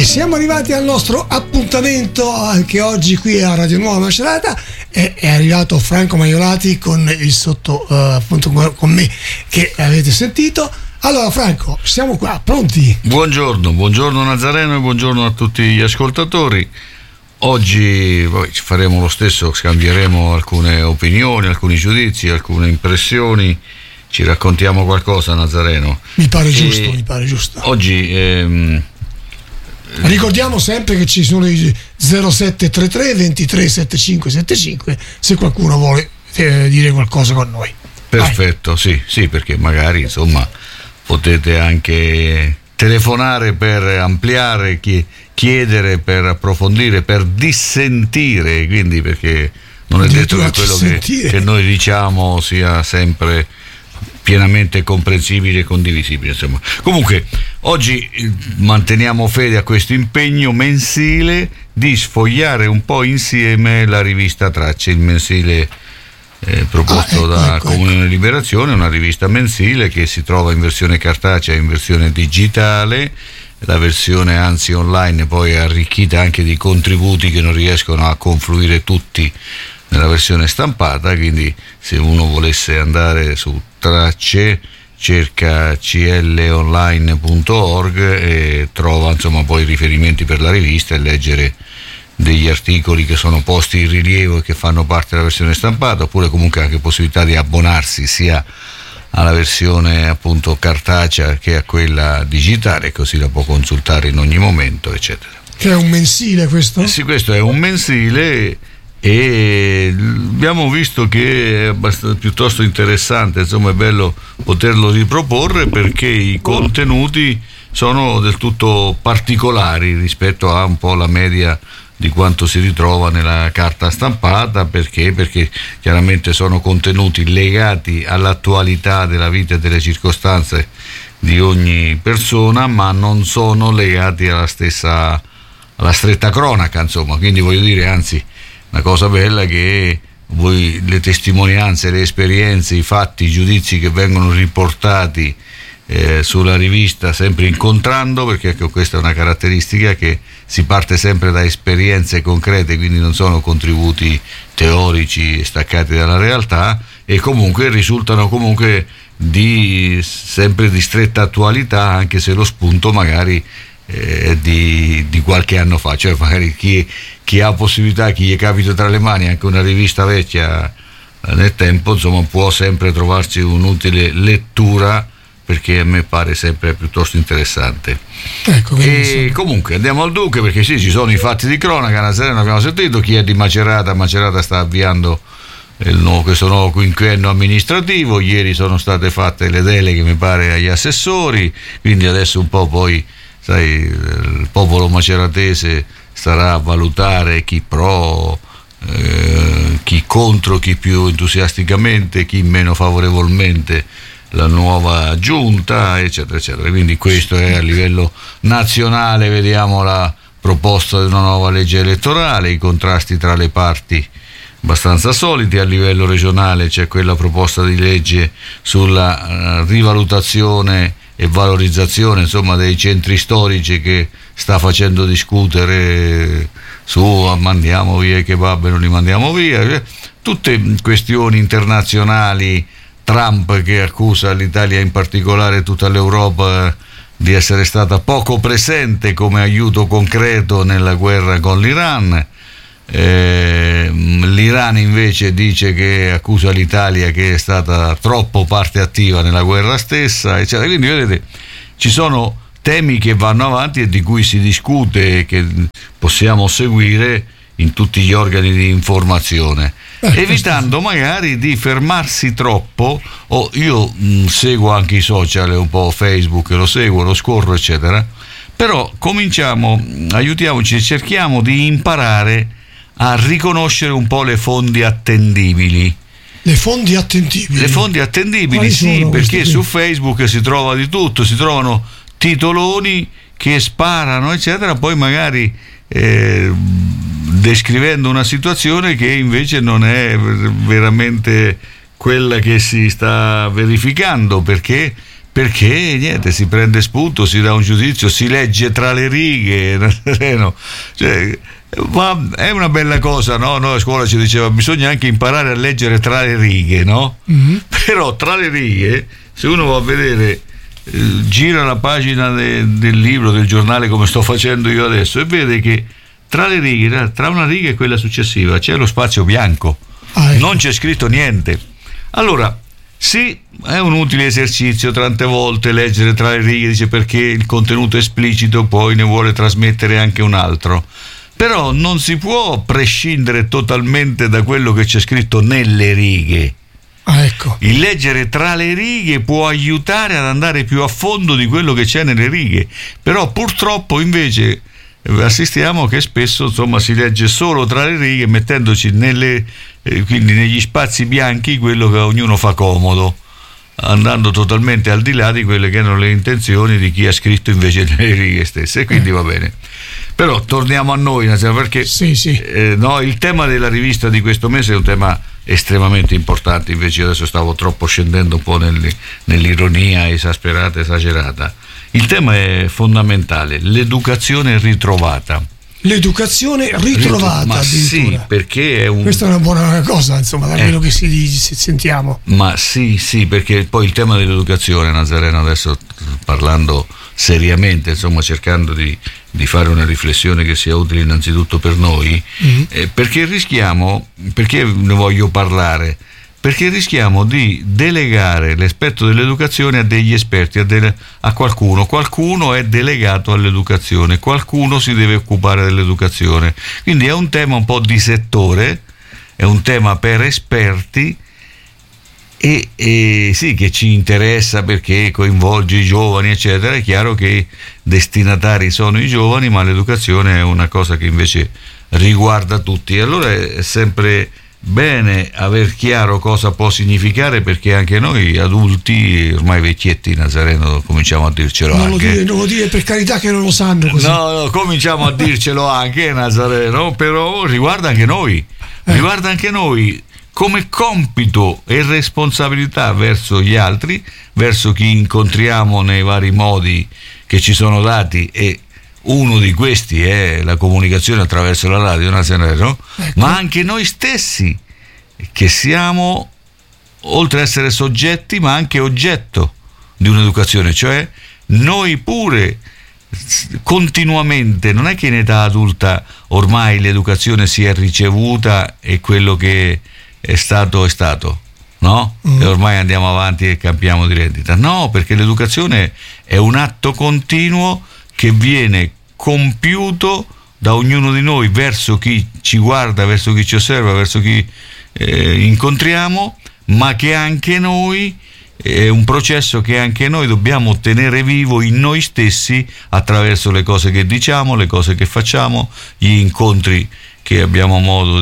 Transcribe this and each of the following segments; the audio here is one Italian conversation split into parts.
siamo arrivati al nostro appuntamento anche oggi qui a Radio Nuova Macerata. È arrivato Franco Maiolati con il sotto appunto con me che avete sentito. Allora Franco, siamo qua, pronti? Buongiorno Nazareno e buongiorno a tutti gli ascoltatori. Oggi ci faremo lo stesso, scambieremo alcune opinioni, alcuni giudizi, alcune impressioni. Ci raccontiamo qualcosa, Nazareno? Mi pare giusto. Oggi ricordiamo sempre che ci sono i 0733 23 75 75 se qualcuno vuole dire qualcosa con noi. Perfetto, sì, perché magari insomma potete anche telefonare per ampliare, chiedere per approfondire, per dissentire, quindi perché non è detto che quello che noi diciamo sia sempre pienamente comprensibile e condivisibile, insomma. Comunque oggi manteniamo fede a questo impegno mensile di sfogliare un po' insieme la rivista Tracce, il mensile proposto da Comunione Liberazione, una rivista mensile che si trova in versione cartacea e in versione digitale. La versione anzi online poi è arricchita anche di contributi che non riescono a confluire tutti nella versione stampata, quindi se uno volesse andare su Tracce cerca clonline.org e trova insomma poi riferimenti per la rivista e leggere degli articoli che sono posti in rilievo e che fanno parte della versione stampata, oppure comunque anche possibilità di abbonarsi sia alla versione appunto cartacea che a quella digitale, così la può consultare in ogni momento, eccetera. Che è un mensile questo? Sì, questo è un mensile e abbiamo visto che è piuttosto interessante, insomma è bello poterlo riproporre perché i contenuti sono del tutto particolari rispetto a un po' la media di quanto si ritrova nella carta stampata. Perché chiaramente sono contenuti legati all'attualità della vita e delle circostanze di ogni persona, ma non sono legati alla stretta cronaca, insomma. Quindi voglio dire, anzi, una cosa bella è che voi le testimonianze, le esperienze, i fatti, i giudizi che vengono riportati sulla rivista, sempre incontrando, perché ecco, questa è una caratteristica, che si parte sempre da esperienze concrete, quindi non sono contributi teorici staccati dalla realtà, e comunque risultano comunque sempre di stretta attualità, anche se lo spunto magari di qualche anno fa, cioè magari chi ha possibilità, chi gli capita tra le mani anche una rivista vecchia nel tempo, insomma può sempre trovarci un'utile lettura, perché a me pare sempre piuttosto interessante. Ecco, e comunque andiamo al dunque, perché sì, ci sono i fatti di cronaca. Nazareno, abbiamo sentito chi è di Macerata sta avviando questo nuovo quinquennio amministrativo. Ieri sono state fatte le deleghe, mi pare, agli assessori, quindi adesso un po' poi, sai, il popolo maceratese starà a valutare chi pro, chi contro, chi più entusiasticamente, chi meno favorevolmente la nuova giunta, eccetera eccetera. Quindi questo è a livello nazionale. Vediamo la proposta di una nuova legge elettorale, i contrasti tra le parti abbastanza soliti. A livello regionale c'è quella proposta di legge sulla rivalutazione e valorizzazione, insomma, dei centri storici, che sta facendo discutere su mandiamo via i kebab e non li mandiamo via, tutte questioni internazionali. Trump che accusa l'Italia, in particolare tutta l'Europa, di essere stata poco presente come aiuto concreto nella guerra con l'Iran. L'Iran invece dice che accusa l'Italia che è stata troppo parte attiva nella guerra stessa, eccetera. Quindi vedete, ci sono temi che vanno avanti e di cui si discute e che possiamo seguire in tutti gli organi di informazione, evitando magari di fermarsi troppo. Io seguo anche i social, un po' Facebook, lo seguo, lo scorro, eccetera, però aiutiamoci e cerchiamo di imparare a riconoscere un po' le fonti attendibili. Le fonti attendibili, sì, perché su Facebook si trova di tutto, si trovano titoloni che sparano, eccetera, poi magari descrivendo una situazione che invece non è veramente quella che si sta verificando, perché perché niente, si prende spunto, si dà un giudizio, si legge tra le righe, cioè, ma è una bella cosa, no? Noi a scuola ci diceva bisogna anche imparare a leggere tra le righe, no? Però tra le righe, se uno va a vedere, gira la pagina del libro, del giornale, come sto facendo io adesso, e vede che tra le righe, tra una riga e quella successiva, c'è lo spazio bianco, non c'è scritto niente. Allora sì, è un utile esercizio tante volte leggere tra le righe, dice, perché il contenuto esplicito poi ne vuole trasmettere anche un altro, però non si può prescindere totalmente da quello che c'è scritto nelle righe. Ecco. Il leggere tra le righe può aiutare ad andare più a fondo di quello che c'è nelle righe, però purtroppo invece assistiamo che spesso, insomma, si legge solo tra le righe, mettendoci quindi negli spazi bianchi quello che a ognuno fa comodo, andando totalmente al di là di quelle che erano le intenzioni di chi ha scritto invece nelle righe stesse, e quindi va bene. Però torniamo a noi, perché sì. No, il tema della rivista di questo mese è un tema estremamente importante, invece adesso stavo troppo scendendo un po' nell'ironia esasperata, esagerata. Il tema è fondamentale, l'educazione ritrovata. L'educazione ritrovata, ma addirittura. sì, perché questa è una buona cosa, insomma, da quello che sentiamo. Ma sì, perché poi il tema dell'educazione, Nazareno, adesso parlando seriamente, insomma, cercando di fare una riflessione che sia utile innanzitutto per noi, perché ne voglio parlare? Perché rischiamo di delegare l'aspetto dell'educazione a degli esperti, a qualcuno è delegato all'educazione, qualcuno si deve occupare dell'educazione, quindi è un tema un po' di settore, è un tema per esperti, e sì, che ci interessa perché coinvolge i giovani, eccetera. È chiaro che i destinatari sono i giovani, ma l'educazione è una cosa che invece riguarda tutti, e allora è sempre bene aver chiaro cosa può significare, perché anche noi adulti, ormai vecchietti, Nazareno, cominciamo a dircelo non anche. Non lo dire per carità, che non lo sanno così. No, cominciamo a dircelo anche, Nazareno, però riguarda anche noi. Riguarda anche noi come compito e responsabilità verso gli altri, verso chi incontriamo nei vari modi che ci sono dati, e uno di questi è la comunicazione attraverso la radio, Nazareno, ecco. Ma anche noi stessi, che siamo, oltre ad essere soggetti, ma anche oggetto di un'educazione, cioè noi pure continuamente, non è che in età adulta ormai l'educazione sia ricevuta e quello che è stato, no? E ormai andiamo avanti e cambiamo di rendita. No, perché l'educazione è un atto continuo che viene compiuto da ognuno di noi verso chi ci guarda, verso chi ci osserva, verso chi incontriamo, ma che anche noi è un processo che anche noi dobbiamo tenere vivo in noi stessi attraverso le cose che diciamo, le cose che facciamo, gli incontri che abbiamo modo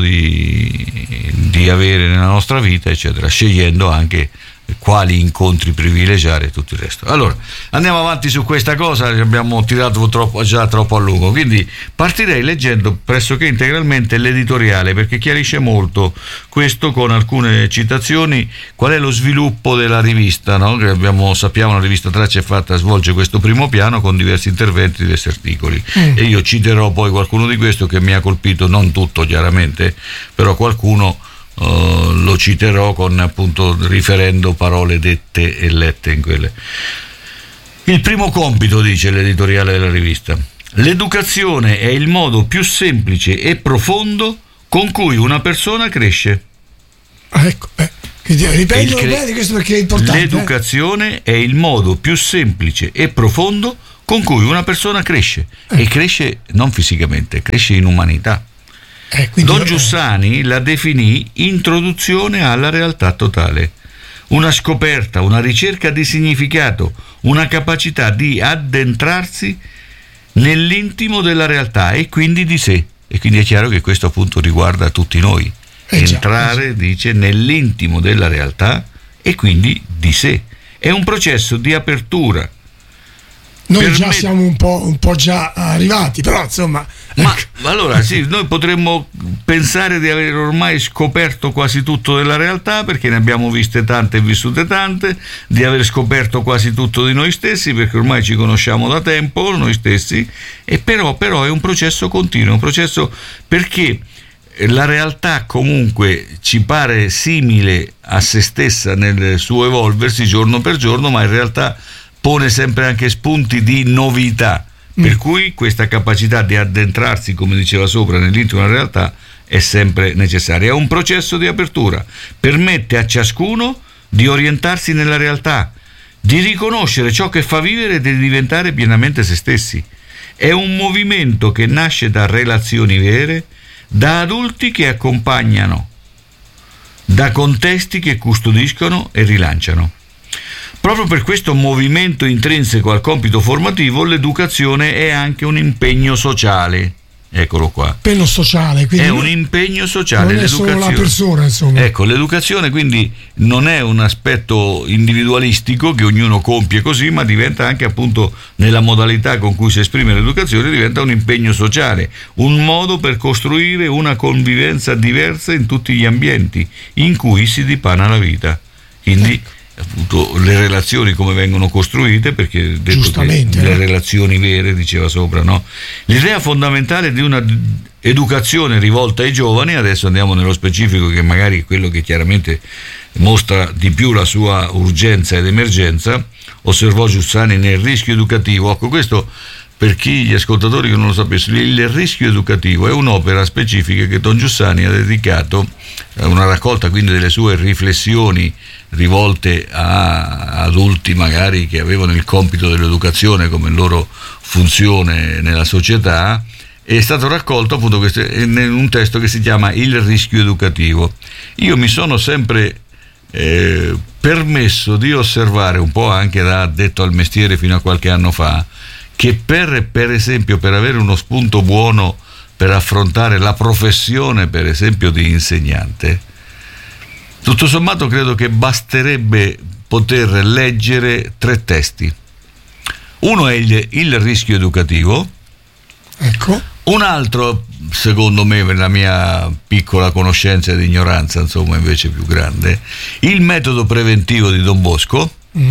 di avere nella nostra vita, eccetera, scegliendo anche quali incontri privilegiare e tutto il resto. Allora, andiamo avanti su questa cosa, abbiamo tirato già troppo a lungo, quindi partirei leggendo pressoché integralmente l'editoriale, perché chiarisce molto questo, con alcune citazioni, qual è lo sviluppo della rivista, no? Che sappiamo, la rivista Tracce è fatta, svolge questo primo piano con diversi interventi, diversi articoli, e io citerò poi qualcuno di questo che mi ha colpito, non tutto chiaramente, però qualcuno lo citerò con, appunto, riferendo parole dette e lette in quelle. Il primo compito, dice l'editoriale della rivista: l'educazione è il modo più semplice e profondo con cui una persona cresce. Ecco, ripeto bene questo perché è importante. L'educazione è il modo più semplice e profondo con cui una persona cresce, e cresce non fisicamente, cresce in umanità. Don Giussani la definì introduzione alla realtà totale, una scoperta, una ricerca di significato, una capacità di addentrarsi nell'intimo della realtà e quindi di sé. E quindi è chiaro che questo appunto riguarda tutti noi. Entrare, dice, nell'intimo della realtà e quindi di sé. È un processo di apertura. Noi già siamo un po' già arrivati, però insomma Ma allora sì, noi potremmo pensare di aver ormai scoperto quasi tutto della realtà, perché ne abbiamo viste tante e vissute tante, di aver scoperto quasi tutto di noi stessi, perché ormai ci conosciamo da tempo noi stessi, e però è un processo continuo, un processo, perché la realtà comunque ci pare simile a se stessa nel suo evolversi giorno per giorno, ma in realtà pone sempre anche spunti di novità. Per cui questa capacità di addentrarsi, come diceva sopra, nell'intimo della realtà è sempre necessaria. È un processo di apertura, permette a ciascuno di orientarsi nella realtà, di riconoscere ciò che fa vivere e di diventare pienamente se stessi. È un movimento che nasce da relazioni vere, da adulti che accompagnano, da contesti che custodiscono e rilanciano. Proprio per questo movimento intrinseco al compito formativo, l'educazione è anche un impegno sociale. Eccolo qua. Impegno sociale, quindi è un impegno sociale. Non è solo la persona, insomma. Ecco, l'educazione quindi non è un aspetto individualistico che ognuno compie così, ma diventa anche, appunto, nella modalità con cui si esprime l'educazione, diventa un impegno sociale, un modo per costruire una convivenza diversa in tutti gli ambienti in cui si dipana la vita. Quindi appunto le relazioni come vengono costruite, perché detto che le relazioni vere, diceva sopra, no? L'idea fondamentale di una educazione rivolta ai giovani, adesso andiamo nello specifico, che magari è quello che chiaramente mostra di più la sua urgenza ed emergenza, osservò Giussani nel Rischio educativo. Ecco, questo per chi gli ascoltatori che non lo sapessero, il Rischio educativo è un'opera specifica che Don Giussani ha dedicato a una raccolta, quindi, delle sue riflessioni rivolte a adulti magari che avevano il compito dell'educazione come loro funzione nella società. È stato raccolto appunto in un testo che si chiama Il Rischio educativo. Io mi sono sempre permesso di osservare, un po' anche da addetto al mestiere fino a qualche anno fa, che per esempio per avere uno spunto buono per affrontare la professione, per esempio, di insegnante, tutto sommato credo che basterebbe poter leggere 3 testi. Uno è il Rischio educativo, ecco. Un altro, secondo me, per la mia piccola conoscenza ed ignoranza, insomma, invece più grande, Il metodo preventivo di Don Bosco,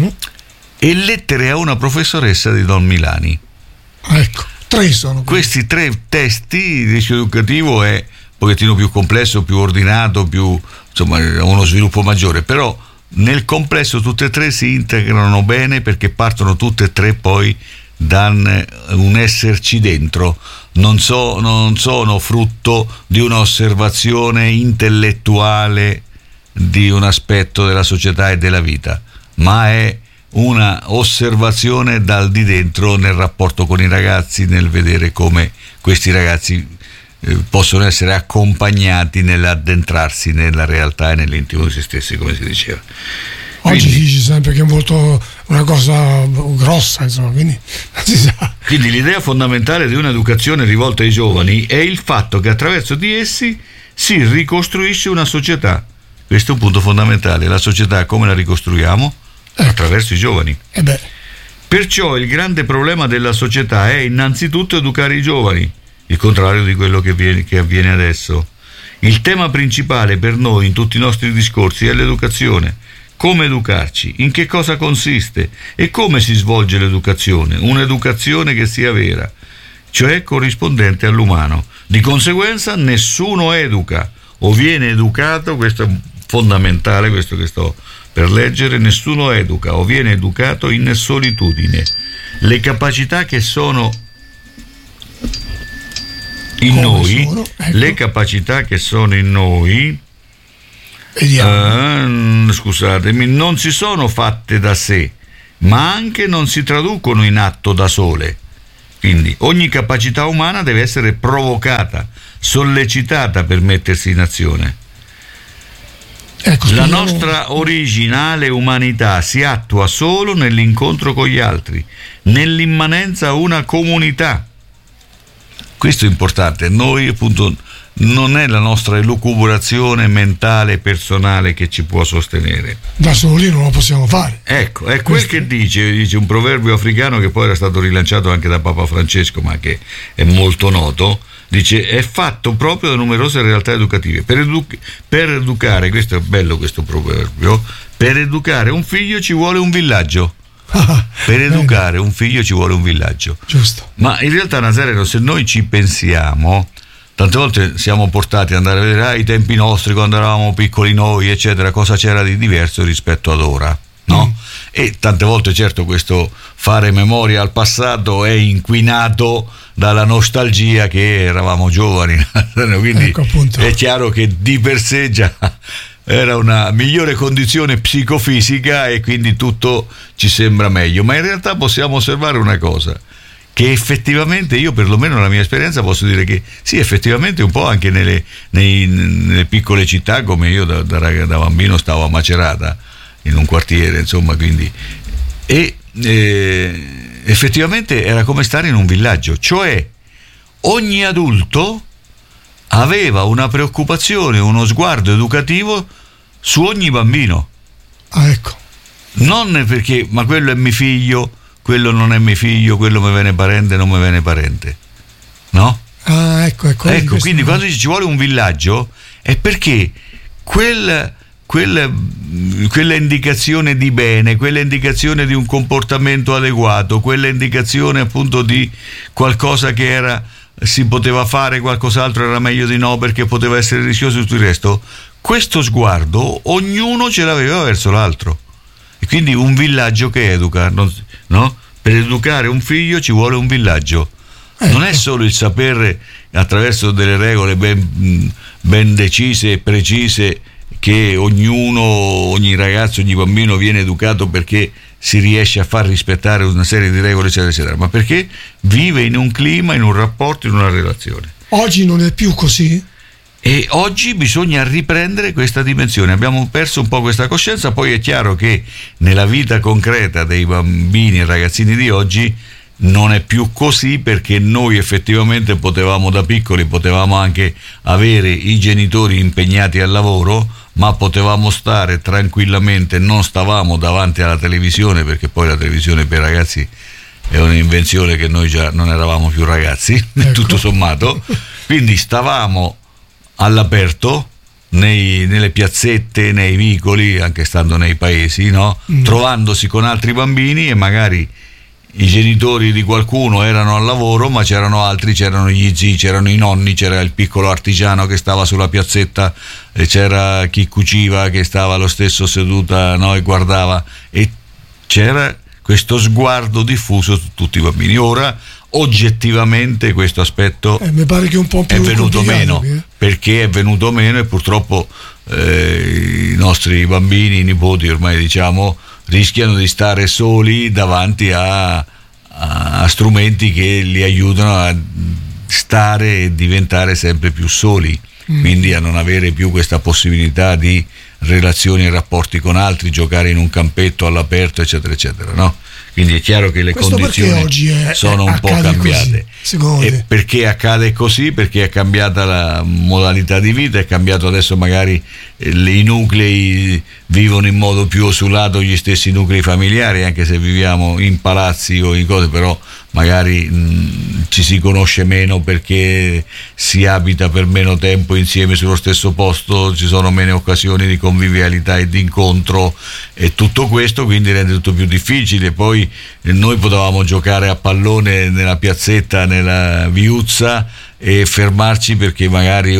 e Lettere a una professoressa di Don Milani. Ecco, 3 sono questi 3 testi. Il Rischio educativo è un pochettino più complesso, più ordinato, più, insomma, uno sviluppo maggiore, però nel complesso tutte e 3 si integrano bene, perché partono tutte e 3 poi da un esserci dentro, non sono frutto di un'osservazione intellettuale di un aspetto della società e della vita, ma è una osservazione dal di dentro nel rapporto con i ragazzi, nel vedere come questi ragazzi possono essere accompagnati nell'addentrarsi nella realtà e nell'intimo di se stessi, come si diceva. Oggi si dice sempre che è molto una cosa grossa, insomma, quindi non si sa. Quindi l'idea fondamentale di un'educazione rivolta ai giovani è il fatto che attraverso di essi si ricostruisce una società. Questo è un punto fondamentale. La società come la ricostruiamo? Attraverso i giovani. Perciò il grande problema della società è innanzitutto educare i giovani, il contrario di quello che avviene adesso. Il tema principale per noi in tutti i nostri discorsi è l'educazione. Come educarci, in che cosa consiste e come si svolge l'educazione, un'educazione che sia vera, cioè corrispondente all'umano. Di conseguenza nessuno educa o viene educato, questo è fondamentale, questo che sto per leggere, nessuno educa o viene educato in solitudine. Le capacità che sono in noi, le capacità che sono in noi, scusatemi, non si sono fatte da sé, ma anche non si traducono in atto da sole. Quindi ogni capacità umana deve essere provocata, sollecitata per mettersi in azione. La nostra originale umanità si attua solo nell'incontro con gli altri, nell'immanenza a una comunità. Questo è importante. Noi, appunto, non è la nostra elucubrazione mentale personale che ci può sostenere. Da soli non lo possiamo fare. Ecco, è quel che dice un proverbio africano che poi era stato rilanciato anche da Papa Francesco, ma che è molto noto. dice è fatto proprio da numerose realtà educative. Per educare, questo è bello questo proverbio, per educare un figlio ci vuole un villaggio. Per educare un figlio ci vuole un villaggio. Giusto. Ma in realtà, Nazareno, se noi ci pensiamo, tante volte siamo portati ad andare a vedere ai tempi nostri, quando eravamo piccoli noi, eccetera, cosa c'era di diverso rispetto ad ora, no? E tante volte, certo, questo fare memoria al passato è inquinato dalla nostalgia che eravamo giovani, quindi ecco, appunto. è chiaro che di per sé già era una migliore condizione psicofisica e quindi tutto ci sembra meglio. Ma in realtà possiamo osservare una cosa, che effettivamente, io perlomeno nella mia esperienza posso dire che sì, effettivamente un po' anche nelle piccole città, come io da bambino stavo a Macerata in un quartiere, insomma, quindi effettivamente era come stare in un villaggio, cioè ogni adulto aveva una preoccupazione, uno sguardo educativo su ogni bambino. Ecco. Non perché, ma quello è mio figlio, quello non è mio figlio, quello mi viene parente, non mi viene parente, no? Ecco, quindi quando ci vuole un villaggio è perché quella indicazione di bene, quella indicazione di un comportamento adeguato, quella indicazione appunto di qualcosa che si poteva fare, qualcos'altro era meglio di no perché poteva essere rischioso e tutto il resto, questo sguardo ognuno ce l'aveva verso l'altro. E quindi un villaggio che educa, no? Per educare un figlio ci vuole un villaggio. Non è solo il sapere attraverso delle regole ben decise e precise che ogni ragazzo, ogni bambino viene educato perché si riesce a far rispettare una serie di regole, eccetera, eccetera, ma perché vive in un clima, in un rapporto, in una relazione. Oggi non è più così? E oggi bisogna riprendere questa dimensione. Abbiamo perso un po' questa coscienza. Poi è chiaro che nella vita concreta dei bambini e ragazzini di oggi non è più così, perché noi effettivamente da piccoli potevamo anche avere i genitori impegnati al lavoro, ma potevamo stare tranquillamente, non stavamo davanti alla televisione, perché poi la televisione per i ragazzi è un'invenzione che noi già non eravamo più ragazzi, ecco. Tutto sommato, quindi stavamo all'aperto nelle piazzette, nei vicoli, anche stando nei paesi, no? Trovandosi con altri bambini, e magari i genitori di qualcuno erano al lavoro, ma c'erano altri, c'erano gli zii, c'erano i nonni, c'era il piccolo artigiano che stava sulla piazzetta, e c'era chi cuciva che stava lo stesso seduta, no? E guardava, e c'era questo sguardo diffuso su tutti i bambini. Ora oggettivamente questo aspetto mi pare che un po' più è venuto meno, perché è venuto meno, e purtroppo i nostri bambini, i nipoti ormai, diciamo, rischiano di stare soli davanti a strumenti che li aiutano a stare e diventare sempre più soli, quindi a non avere più questa possibilità di relazioni e rapporti con altri, giocare in un campetto all'aperto, eccetera, eccetera, no? Quindi è chiaro che le condizioni oggi sono un po' cambiate. Così, perché accade così? Perché è cambiata la modalità di vita, è cambiato adesso, magari i nuclei vivono in modo più osulato, gli stessi nuclei familiari, anche se viviamo in palazzi o in cose, però magari ci si conosce meno perché si abita per meno tempo insieme sullo stesso posto, ci sono meno occasioni di convivialità e di incontro, e tutto questo quindi rende tutto più difficile. Poi noi potevamo giocare a pallone nella piazzetta, nella viuzza, e fermarci perché magari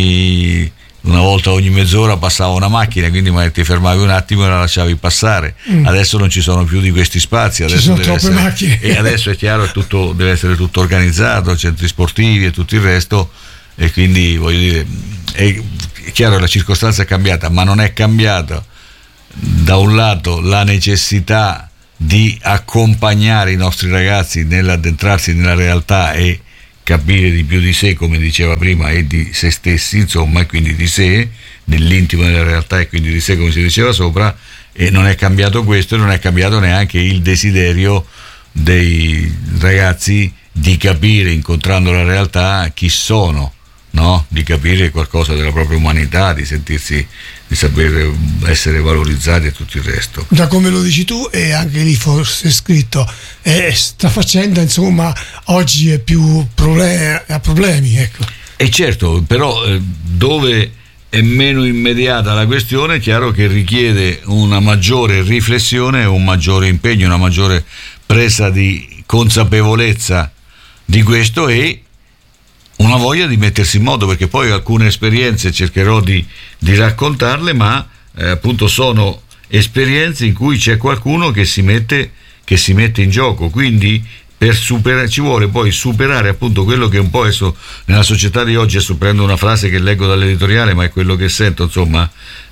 una volta ogni mezz'ora passava una macchina, quindi magari ti fermavi un attimo e la lasciavi passare. Adesso non ci sono più di questi spazi, adesso ci sono troppe macchine, e adesso è chiaro, deve essere tutto organizzato, centri sportivi e tutto il resto, e quindi voglio dire, è chiaro, la circostanza è cambiata, ma non è cambiata da un lato la necessità di accompagnare i nostri ragazzi nell'addentrarsi nella realtà e capire di più di sé, come diceva prima, e di se stessi, insomma, e quindi di sé nell'intimo della realtà, e quindi di sé, come si diceva sopra. E non è cambiato questo, e non è cambiato neanche il desiderio dei ragazzi di capire, incontrando la realtà, chi sono, no? Di capire qualcosa della propria umanità, di sentirsi di saper essere valorizzati e tutto il resto. Da come lo dici tu, e anche lì forse è scritto, sta faccenda insomma oggi è più a problemi, ecco. E certo, però dove è meno immediata la questione, è chiaro che richiede una maggiore riflessione, un maggiore impegno, una maggiore presa di consapevolezza di questo e una voglia di mettersi in moto, perché poi alcune esperienze cercherò di raccontarle, ma appunto sono esperienze in cui c'è qualcuno che si mette in gioco, quindi per superare, ci vuole poi superare appunto quello che un po' adesso nella società di oggi, adesso prendo una frase che leggo dall'editoriale ma è quello che sento, insomma,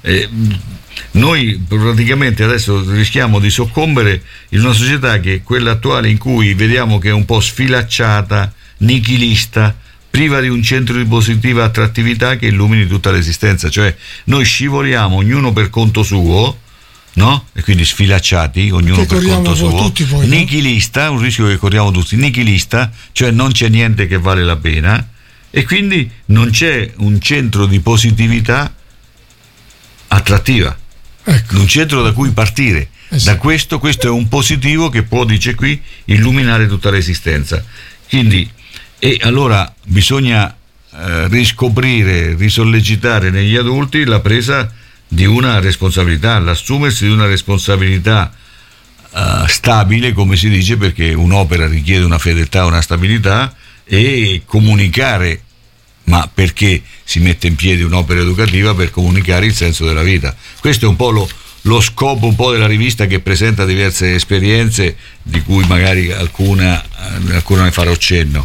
noi praticamente adesso rischiamo di soccombere in una società che è quella attuale, in cui vediamo che è un po' sfilacciata, nichilista, priva di un centro di positiva attrattività che illumini tutta l'esistenza, cioè noi scivoliamo ognuno per conto suo, no? E quindi sfilacciati, ognuno per conto suo, poi, nichilista, no? Un rischio che corriamo tutti, nichilista, cioè non c'è niente che vale la pena e quindi non c'è un centro di positività attrattiva, ecco, un centro da cui partire. Sì. Da questo è un positivo che può, dice qui, illuminare tutta l'esistenza. Quindi, e allora bisogna riscoprire, risollecitare negli adulti la presa di una responsabilità, l'assumersi di una responsabilità stabile, come si dice, perché un'opera richiede una fedeltà, una stabilità, e comunicare. Ma perché si mette in piedi un'opera educativa? Per comunicare il senso della vita. Questo è un po' lo scopo un po' della rivista, che presenta diverse esperienze di cui magari alcune ne farò cenno.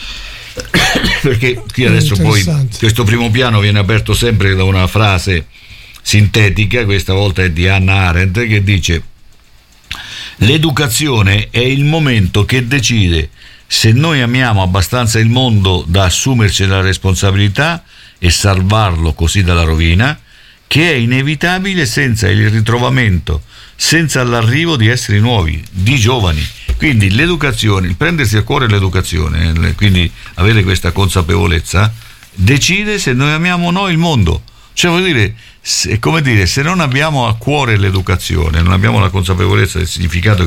Perché qui adesso poi questo primo piano viene aperto sempre da una frase sintetica, questa volta è di Hannah Arendt, che dice: l'educazione è il momento che decide se noi amiamo abbastanza il mondo da assumerci la responsabilità e salvarlo così dalla rovina, che è inevitabile senza il ritrovamento, senza l'arrivo di esseri nuovi, di giovani. Quindi l'educazione, il prendersi a cuore l'educazione, quindi avere questa consapevolezza, decide se noi amiamo o no il mondo. Cioè, vuol dire, è come dire, se non abbiamo a cuore l'educazione, non abbiamo la consapevolezza del significato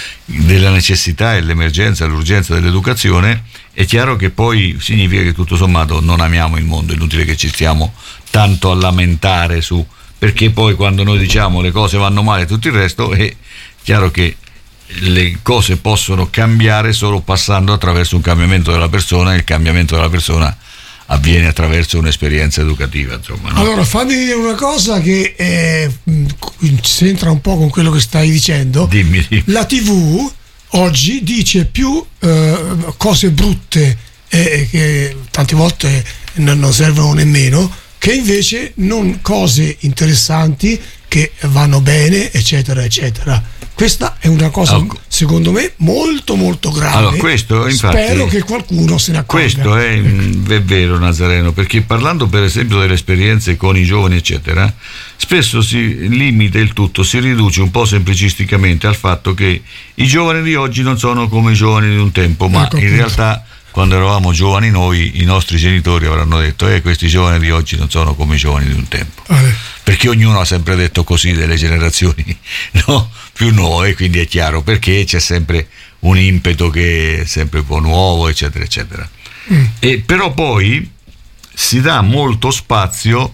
della necessità e l'emergenza, l'urgenza dell'educazione, è chiaro che poi significa che tutto sommato non amiamo il mondo. È inutile che ci stiamo tanto a lamentare su, perché poi quando noi diciamo le cose vanno male e tutto il resto, è chiaro che le cose possono cambiare solo passando attraverso un cambiamento della persona, e il cambiamento della persona avviene attraverso un'esperienza educativa, insomma, no? Allora fammi dire una cosa che c'entra un po' con quello che stai dicendo. Dimmi. La TV oggi dice più cose brutte che tante volte non servono nemmeno, che invece non cose interessanti che vanno bene, eccetera eccetera. Questa è una cosa, secondo me, molto molto grave. Allora, questo, infatti, spero che qualcuno se ne accorga. Questo è vero, Nazareno, perché parlando per esempio delle esperienze con i giovani eccetera, spesso si limita il tutto, si riduce un po' semplicisticamente al fatto che i giovani di oggi non sono come i giovani di un tempo, ma ecco, in realtà quando eravamo giovani noi, i nostri genitori avranno detto questi giovani di oggi non sono come i giovani di un tempo, perché ognuno ha sempre detto così delle generazioni, no? Più nuove, quindi è chiaro perché c'è sempre un impeto che è sempre un po' nuovo, eccetera eccetera. E però poi si dà molto spazio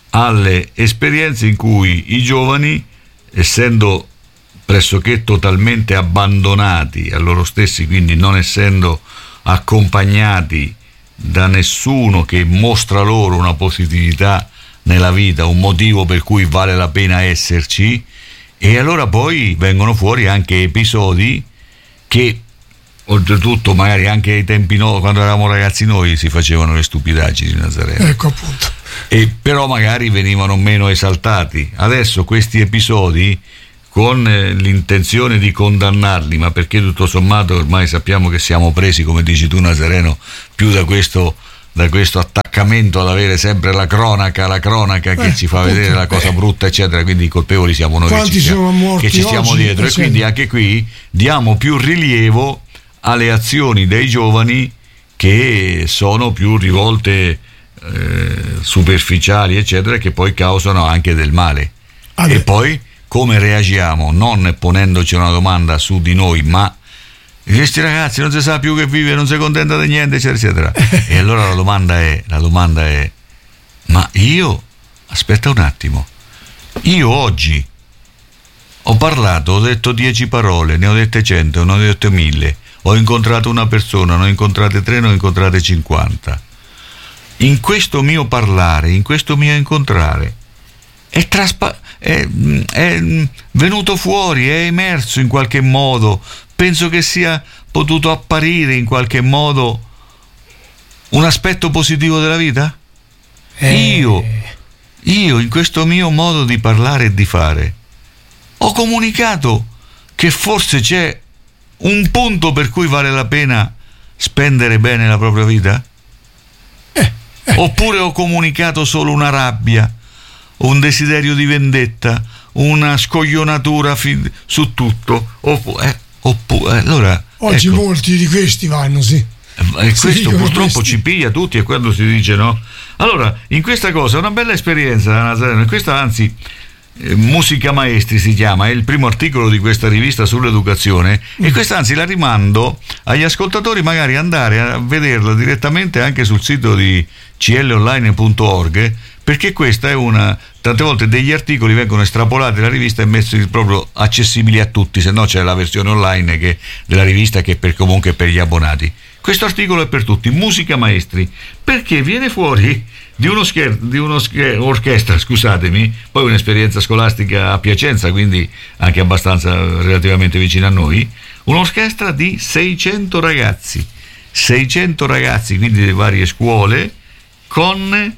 alle esperienze in cui i giovani, essendo pressoché totalmente abbandonati a loro stessi, quindi non essendo accompagnati da nessuno che mostra loro una positività nella vita, un motivo per cui vale la pena esserci, e allora poi vengono fuori anche episodi che oltretutto magari anche ai tempi quando eravamo ragazzi noi si facevano le stupidaggini di Nazareno, ecco appunto, e però magari venivano meno esaltati. Adesso questi episodi, con l'intenzione di condannarli, ma perché tutto sommato ormai sappiamo che siamo presi, come dici tu Nazareno, più da questo attaccamento ad avere sempre la cronaca che ci fa vedere la cosa brutta eccetera, quindi i colpevoli siamo noi che ci stiamo dietro, e quindi anche qui diamo più rilievo alle azioni dei giovani che sono più rivolte superficiali eccetera, che poi causano anche del male. E poi come reagiamo? Non ponendoci una domanda su di noi, ma questi ragazzi non si sa più che vive, non si contenta di niente eccetera eccetera. E allora la domanda è ma io, aspetta un attimo, io oggi ho parlato, ho detto 10 parole, ne ho dette 100, ne ho dette 1000, ho incontrato una persona, ne ho incontrate 3, ne ho incontrate 50. In questo mio parlare, in questo mio incontrare è venuto fuori, è emerso in qualche modo, penso che sia potuto apparire in qualche modo un aspetto positivo della vita? Io in questo mio modo di parlare e di fare ho comunicato che forse c'è un punto per cui vale la pena spendere bene la propria vita? Oppure ho comunicato solo una rabbia, un desiderio di vendetta, una scoglionatura su tutto? Allora, oggi ecco, molti di questi vanno, sì. E questo purtroppo ci piglia tutti, e quando si dice no. Allora, in questa cosa è una bella esperienza, Nazareno, questa anzi Musica Maestri si chiama, è il primo articolo di questa rivista sull'educazione, e questa anzi la rimando agli ascoltatori magari andare a vederla direttamente anche sul sito di clonline.org, perché questa è tante volte degli articoli vengono estrapolati dalla rivista e messi proprio accessibili a tutti, se no c'è la versione online della rivista che comunque per gli abbonati. Questo articolo è per tutti, Musica Maestri, perché viene fuori di un'orchestra, scusatemi, poi un'esperienza scolastica a Piacenza, quindi anche abbastanza relativamente vicina a noi, un'orchestra di 600 ragazzi, quindi di varie scuole, con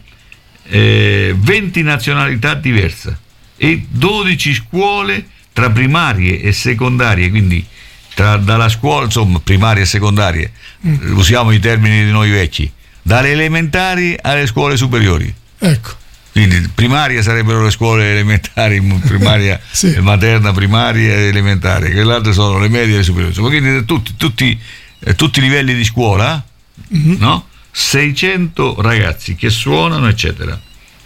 20 nazionalità diverse e 12 scuole tra primarie e secondarie, quindi dalla scuola, insomma, primarie e secondarie, usiamo i termini di noi vecchi, dalle elementari alle scuole superiori. Ecco. Quindi primaria sarebbero le scuole elementari, primaria sì, materna, primaria e elementare, che le altre sono le medie e le superiori. Quindi tutti i livelli di scuola, no? 600 ragazzi che suonano eccetera.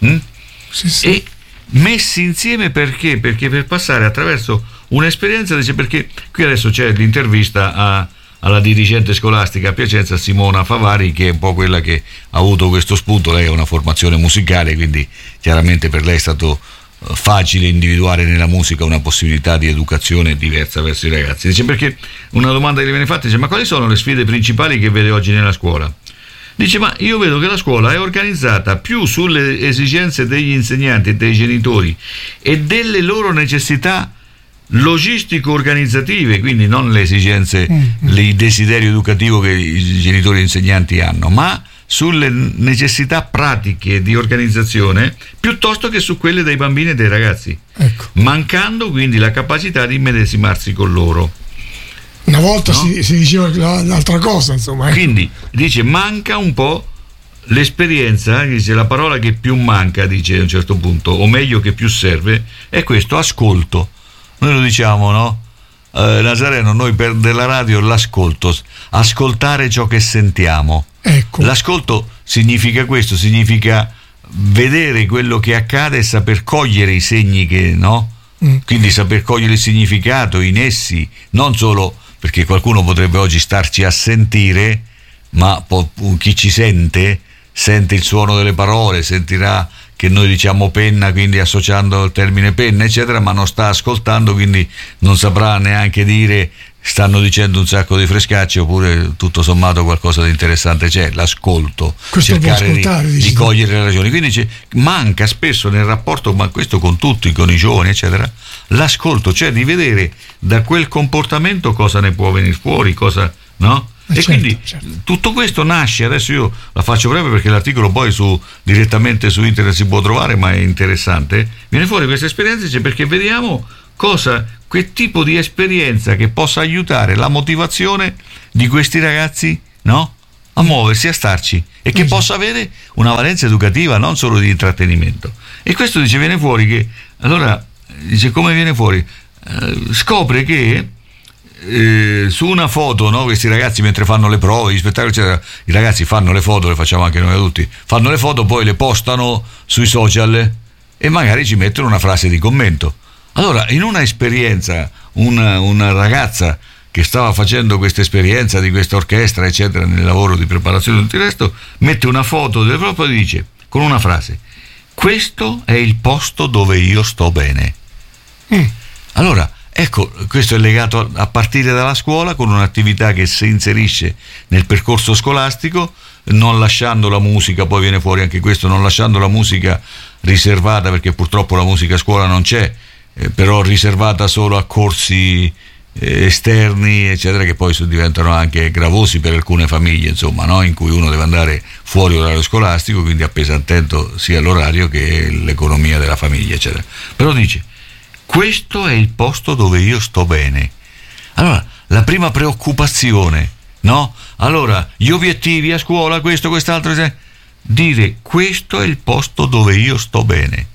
Sì, sì. E messi insieme perché? Perché per passare attraverso un'esperienza, perché qui adesso c'è l'intervista alla dirigente scolastica a Piacenza, Simona Favari, che è un po' quella che ha avuto questo spunto. Lei ha una formazione musicale, quindi chiaramente per lei è stato facile individuare nella musica una possibilità di educazione diversa verso i ragazzi. Dice, perché una domanda che le viene fatta, dice: ma quali sono le sfide principali che vede oggi nella scuola? Dice: ma io vedo che la scuola è organizzata più sulle esigenze degli insegnanti e dei genitori e delle loro necessità logistico-organizzative, quindi non le esigenze, il desiderio educativo che i genitori e gli insegnanti hanno, ma sulle necessità pratiche di organizzazione piuttosto che su quelle dei bambini e dei ragazzi, ecco, mancando quindi la capacità di immedesimarsi con loro. Una volta no? si diceva un'altra cosa, insomma. Quindi dice manca un po' l'esperienza, dice la parola che più manca, dice a un certo punto, o meglio che più serve, è questo ascolto. Noi lo diciamo, no? Nazareno, noi della radio l'ascolto, ascoltare ciò che sentiamo. Ecco. L'ascolto significa questo, significa vedere quello che accade e saper cogliere i segni che, no? Quindi saper cogliere il significato in essi, non solo perché qualcuno potrebbe oggi starci a sentire, ma chi ci sente il suono delle parole, sentirà che noi diciamo penna, quindi associando il termine penna eccetera, ma non sta ascoltando, quindi non saprà neanche dire stanno dicendo un sacco di frescacci oppure tutto sommato qualcosa di interessante c'è. L'ascolto, questo cercare di cogliere le ragioni, quindi manca spesso nel rapporto, ma questo con tutti, con i giovani eccetera, l'ascolto, cioè di vedere da quel comportamento cosa ne può venire fuori, cosa, no? E certo, quindi tutto questo nasce, adesso io la faccio breve perché l'articolo poi direttamente su internet si può trovare, ma è interessante, viene fuori questa esperienza perché vediamo quel tipo di esperienza che possa aiutare la motivazione di questi ragazzi, no? A muoversi, a starci, e che possa avere una valenza educativa, non solo di intrattenimento. E questo dice viene fuori che, allora dice come viene fuori? Scopre che su una foto, no, questi ragazzi mentre fanno le prove, gli spettacoli eccetera, i ragazzi fanno le foto, le facciamo anche noi adulti, fanno le foto, poi le postano sui social e magari ci mettono una frase di commento. Allora, in una esperienza, una ragazza che stava facendo questa esperienza di questa orchestra eccetera, nel lavoro di preparazione di tutto il resto, mette una foto del proprio e dice con una frase: questo è il posto dove io sto bene. Allora, ecco, questo è legato a partire dalla scuola, con un'attività che si inserisce nel percorso scolastico, non lasciando la musica, poi viene fuori anche questo, non lasciando la musica riservata, perché purtroppo la musica a scuola non c'è, però riservata solo a corsi esterni eccetera, che poi diventano anche gravosi per alcune famiglie, insomma, no? In cui uno deve andare fuori orario scolastico, quindi appesantendo sia l'orario che l'economia della famiglia eccetera. Però dice: questo è il posto dove io sto bene. Allora, la prima preoccupazione, no? Allora, gli obiettivi a scuola, questo, quest'altro, dire questo è il posto dove io sto bene.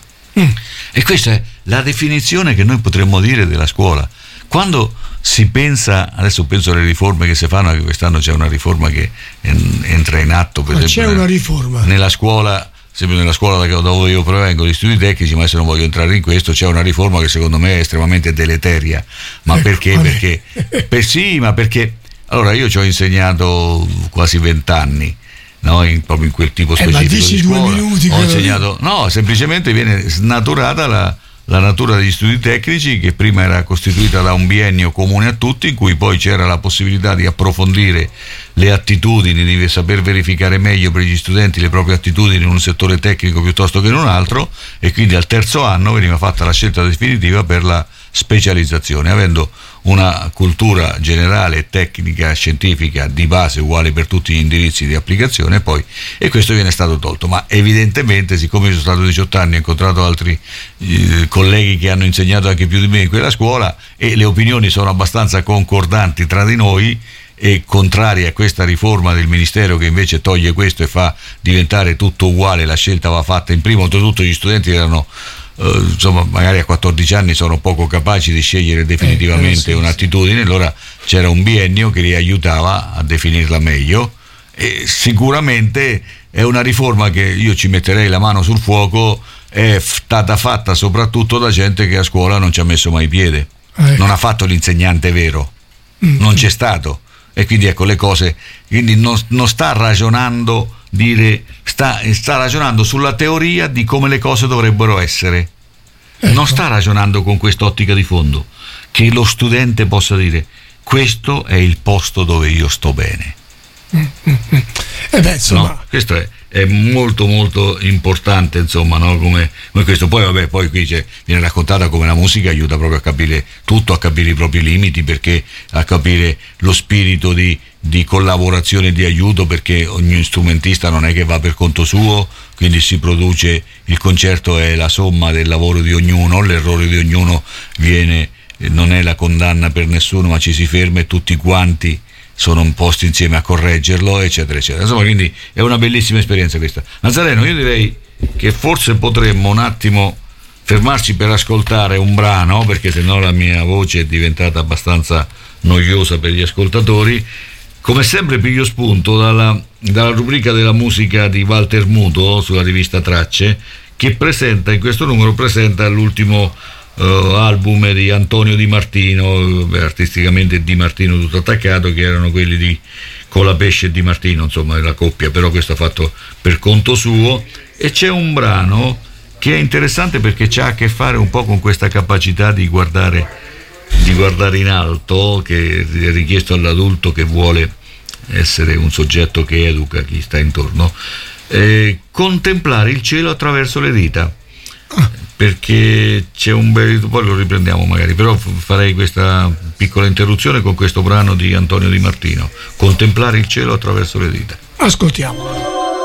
E questa è la definizione che noi potremmo dire della scuola. Quando si pensa, adesso penso alle riforme che si fanno, anche quest'anno c'è una riforma che entra in atto, per esempio, c'è una riforma nella scuola, sempre nella scuola da dove io provengo, di studi tecnici, ma se non voglio entrare in questo, c'è una riforma che secondo me è estremamente deleteria. Ma perché? Sì, ma perché allora io ci ho insegnato quasi 20 anni, no? Proprio in quel tipo specifico di scuola. 2 minuti ho insegnato, no, semplicemente viene snaturata la natura degli studi tecnici, che prima era costituita da un biennio comune a tutti, in cui poi c'era la possibilità di approfondire le attitudini, di saper verificare meglio per gli studenti le proprie attitudini in un settore tecnico piuttosto che in un altro, e quindi al terzo anno veniva fatta la scelta definitiva per la specializzazione, avendo una cultura generale, tecnica, scientifica di base uguale per tutti gli indirizzi di applicazione, poi, e questo viene stato tolto. Ma evidentemente, siccome io sono stato 18 anni, ho incontrato altri colleghi che hanno insegnato anche più di me in quella scuola, e le opinioni sono abbastanza concordanti tra di noi e contrarie a questa riforma del Ministero, che invece toglie questo e fa diventare tutto uguale. La scelta va fatta in primo, oltretutto gli studenti erano insomma, magari a 14 anni sono poco capaci di scegliere definitivamente un'attitudine, allora c'era un biennio che li aiutava a definirla meglio, e sicuramente è una riforma che io ci metterei la mano sul fuoco, è stata fatta soprattutto da gente che a scuola non ci ha messo mai piede, non ha fatto l'insegnante vero, non c'è stato, e quindi ecco le cose, quindi non sta ragionando, sta ragionando sulla teoria di come le cose dovrebbero essere, non sta ragionando con quest'ottica di fondo, che lo studente possa dire questo è il posto dove io sto bene. Insomma, no, questo è molto molto importante, insomma, no? Come questo. Poi qui viene raccontata come la musica aiuta proprio a capire tutto, a capire i propri limiti, perché a capire lo spirito di collaborazione e di aiuto, perché ogni strumentista non è che va per conto suo, quindi si produce, il concerto è la somma del lavoro di ognuno, l'errore di ognuno non è la condanna per nessuno, ma ci si ferma e tutti quanti sono posti insieme a correggerlo, eccetera eccetera. Insomma, quindi è una bellissima esperienza questa. Nazareno, io direi che forse potremmo un attimo fermarci per ascoltare un brano, perché sennò la mia voce è diventata abbastanza noiosa per gli ascoltatori. Come sempre piglio spunto dalla rubrica della musica di Walter Muto sulla rivista Tracce, che presenta in questo numero l'ultimo album di Antonio Di Martino, artisticamente Di Martino tutto attaccato, che erano quelli di Colapesce e Di Martino, insomma la coppia, però questo ha fatto per conto suo, e c'è un brano che è interessante perché c'ha a che fare un po' con questa capacità di guardare in alto, che è richiesto all'adulto che vuole essere un soggetto che educa chi sta intorno, contemplare il cielo attraverso le dita, perché c'è un bel, poi lo riprendiamo magari, però farei questa piccola interruzione con questo brano di Antonio Di Martino, contemplare il cielo attraverso le dita. Ascoltiamo.